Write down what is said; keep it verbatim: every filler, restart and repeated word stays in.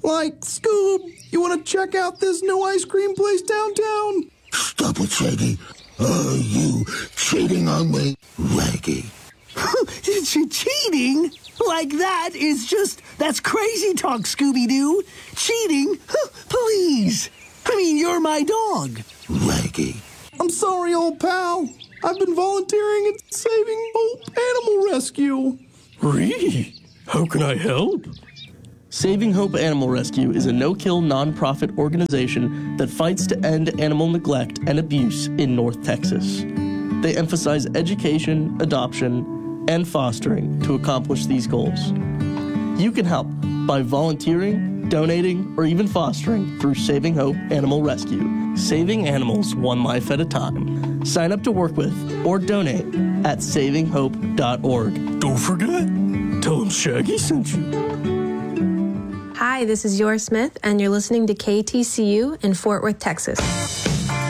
Like, Scoob, you want to check out this new ice cream place downtown? Stop it, Shaggy. Are you cheating on me, Raggy? Cheating? Like that is just, that's crazy talk, Scooby-Doo. Cheating? Please. I mean, you're my dog. Raggy. I'm sorry, old pal. I've been volunteering at Saving Hope Animal Rescue. Really? How can I help? Saving Hope Animal Rescue is a no-kill nonprofit organization that fights to end animal neglect and abuse in North Texas. They emphasize education, adoption, and fostering to accomplish these goals. You can help by volunteering, donating, or even fostering through Saving Hope Animal Rescue, saving animals one life at a time. Sign up to work with or donate at saving hope dot org. Don't forget, tell them Shaggy sent you. Hi, this is Yor Smith, and you're listening to K T C U in Fort Worth, Texas.